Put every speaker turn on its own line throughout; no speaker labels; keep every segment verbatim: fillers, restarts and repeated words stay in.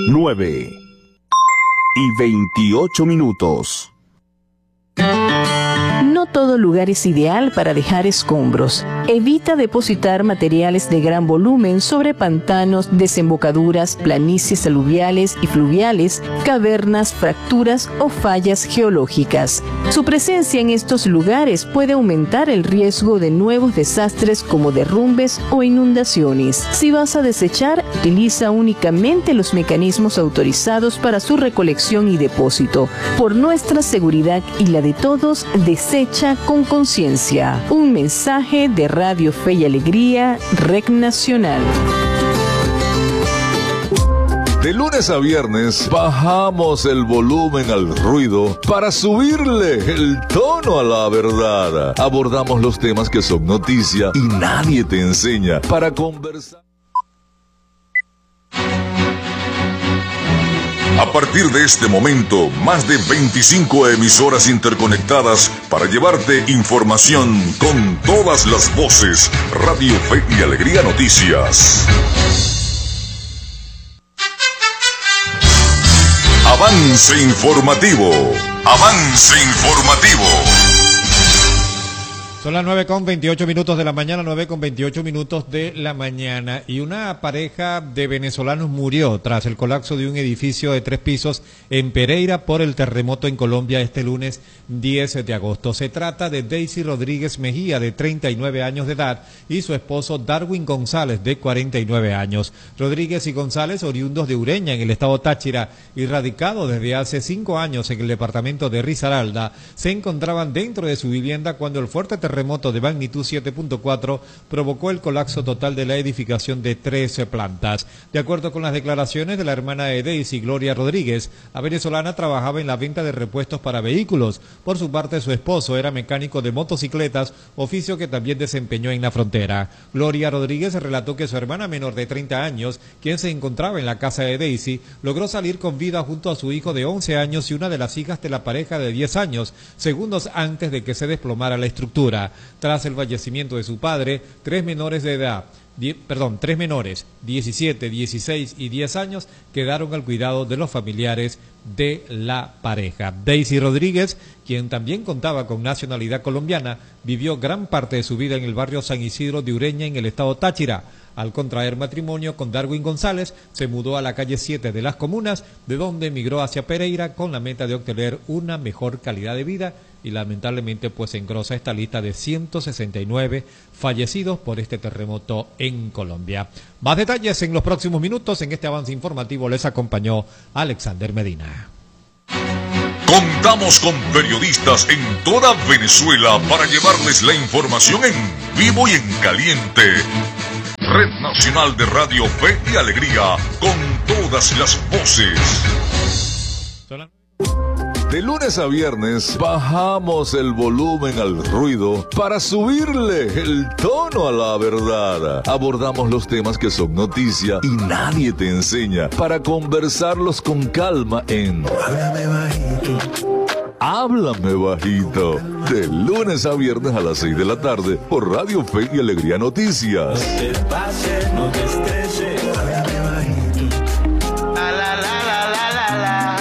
nueve y veintiocho minutos.
No todo lugar es ideal para dejar escombros. Evita depositar materiales de gran volumen sobre pantanos, desembocaduras, planicies aluviales y fluviales, cavernas, fracturas o fallas geológicas. Su presencia en estos lugares puede aumentar el riesgo de nuevos desastres como derrumbes o inundaciones. Si vas a desechar, utiliza únicamente los mecanismos autorizados para su recolección y depósito. Por nuestra seguridad y la de todos, desecha con conciencia. Un mensaje de Radio Fe y Alegría, Red Nacional.
De lunes a viernes bajamos el volumen al ruido para subirle el tono a la verdad. Abordamos los temas que son noticia y nadie te enseña para conversar.
A partir de este momento, más de veinticinco emisoras interconectadas para llevarte información con todas las voces. Radio Fe y Alegría Noticias. Avance informativo. Avance informativo.
Son las nueve con veintiocho minutos de la mañana, nueve con veintiocho minutos de la mañana, y una pareja de venezolanos murió tras el colapso de un edificio de tres pisos en Pereira por el terremoto en Colombia este lunes diez de agosto. Se trata de Daisy Rodríguez Mejía, de treinta y nueve años de edad, y su esposo Darwin González, de cuarenta y nueve años. Rodríguez y González, oriundos de Ureña, en el estado Táchira, y radicados desde hace cinco años en el departamento de Risaralda, se encontraban dentro de su vivienda cuando el fuerte terremoto terremoto de magnitud siete punto cuatro provocó el colapso total de la edificación de trece plantas. De acuerdo con las declaraciones de la hermana de Daisy, Gloria Rodríguez, la venezolana trabajaba en la venta de repuestos para vehículos. Por su parte, su esposo era mecánico de motocicletas, oficio que también desempeñó en la frontera. Gloria Rodríguez relató que su hermana menor de treinta años, quien se encontraba en la casa de Daisy, logró salir con vida junto a su hijo de once años y una de las hijas de la pareja de diez años, segundos antes de que se desplomara la estructura. Tras el fallecimiento de su padre, tres menores de edad, die, perdón, tres menores, diecisiete, dieciséis y diez años, quedaron al cuidado de los familiares de la pareja. Daisy Rodríguez, quien también contaba con nacionalidad colombiana, vivió gran parte de su vida en el barrio San Isidro de Ureña, en el estado Táchira. Al contraer matrimonio con Darwin González, se mudó a la calle siete de Las Comunas, de donde emigró hacia Pereira con la meta de obtener una mejor calidad de vida, y lamentablemente pues engrosa esta lista de ciento sesenta y nueve fallecidos por este terremoto en Colombia. Más detalles en los próximos minutos. En este avance informativo les acompañó Alexander Medina.
Contamos con periodistas en toda Venezuela para llevarles la información en vivo y en caliente. Red Nacional de Radio Fe y Alegría, con todas las voces.
De lunes a viernes bajamos el volumen al ruido para subirle el tono a la verdad. Abordamos los temas que son noticia y nadie te enseña para conversarlos con calma en Háblame Bajito. Háblame Bajito. De lunes a viernes a las seis de la tarde por Radio Fe y Alegría Noticias.
No te pases, no te estreses. Háblame bajito. La, la, la, la, la, la, la.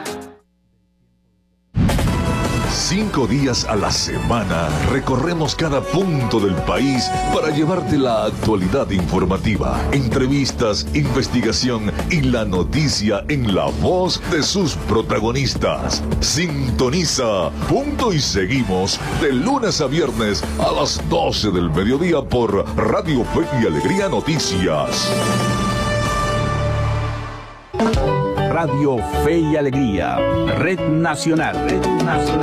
Cinco días a la semana recorremos cada punto del país para llevarte la actualidad informativa, entrevistas, investigación y la noticia en la voz de sus protagonistas. Sintoniza Punto y Seguimos de lunes a viernes a las doce del mediodía por Radio Fe y Alegría Noticias.
Radio Fe y Alegría, Red Nacional. Red Nacional.